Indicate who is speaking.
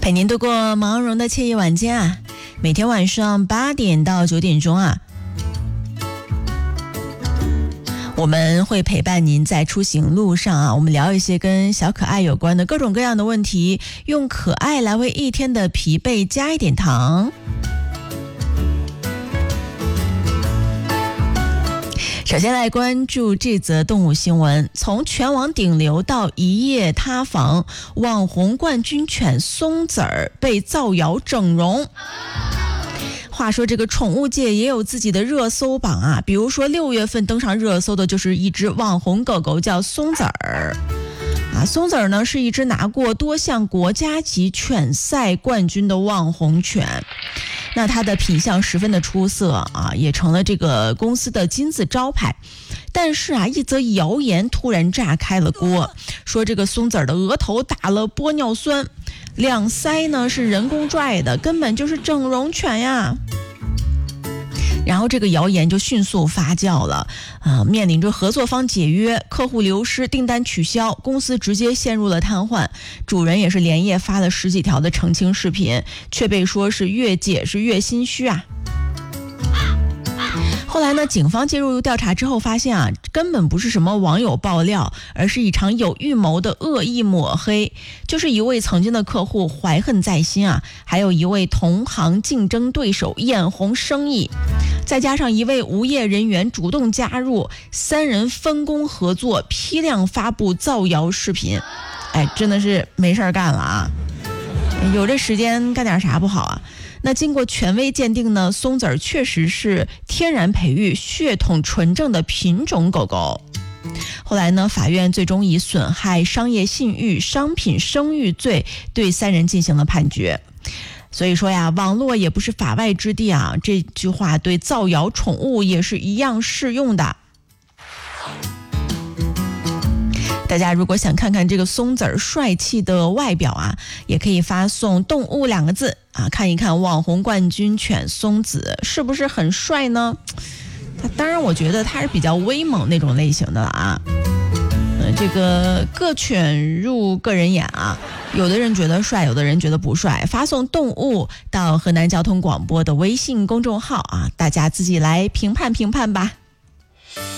Speaker 1: 陪您度过毛茸的惬意晚间啊！每天晚上8点到9点钟啊，我们会陪伴您在出行路上啊，我们聊一些跟小可爱有关的各种各样的问题，用可爱来为一天的疲惫加一点糖。首先来关注这则动物新闻，从全网顶流到一夜塌房，网红冠军犬松子儿被造谣整容。话说这个宠物界也有自己的热搜榜啊，比如说6月份登上热搜的就是一只网红狗狗叫松子儿。松子儿呢是一只拿过多项国家级犬赛冠军的网红犬，那它的品相十分的出色啊，也成了这个公司的金字招牌。但是一则谣言突然炸开了锅，说这个松子儿的额头打了玻尿酸，两腮呢是人工拽的，根本就是整容犬呀。然后这个谣言就迅速发酵了面临着合作方解约、客户流失、订单取消，公司直接陷入了瘫痪。主人也是连夜发了10几条的澄清视频，却被说是越解释越心虚啊。后来呢，警方介入调查之后发现根本不是什么网友爆料，而是一场有预谋的恶意抹黑。就是一位曾经的客户怀恨在心还有一位同行竞争对手眼红生意，再加上一位无业人员主动加入，3人分工合作，批量发布造谣视频。真的是没事干了有这时间干点啥不好啊？那经过权威鉴定呢，松子儿确实是天然培育、血统纯正的品种狗狗。后来呢，法院最终以损害商业信誉、商品声誉罪对3人进行了判决。所以说网络也不是法外之地这句话对造谣宠物也是一样适用的。大家如果想看看这个松子儿帅气的外表也可以发送动物2个字看一看网红冠军犬松子是不是很帅呢？当然我觉得他是比较威猛那种类型的了这个各犬入个人眼有的人觉得帅，有的人觉得不帅。发送动物到河南交通广播的微信公众号大家自己来评判评判吧。